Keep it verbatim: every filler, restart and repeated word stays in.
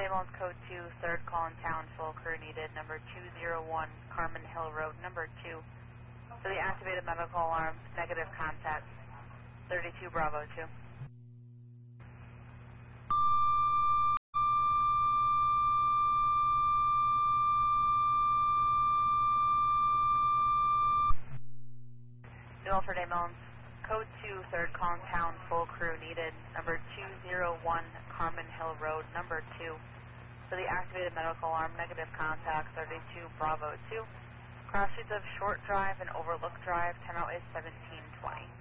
ambulance code two, third call in town, full crew needed, number two zero one Carmen Hill Road, number two. For the activated medical alarm, negative contact, thirty-two Bravo two. New Milford ambulance code two, third call in town, full crew needed, number two zero one Carmen Hill Road, number two. For the activated medical alarm, negative contact, thirty-two Bravo two. Cross streets of Short Drive and Overlook Drive, ten oh is seventeen twenty.